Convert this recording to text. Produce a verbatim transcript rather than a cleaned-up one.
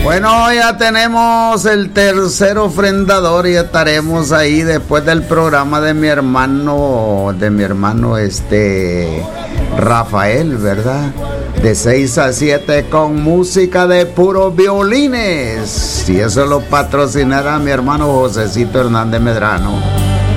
Bueno, ya tenemos el tercer ofrendador y estaremos ahí después del programa de mi hermano, de mi hermano este Rafael, ¿verdad? De seis a siete con música de puros violines. Y eso lo patrocinará mi hermano Josecito Hernández Medrano.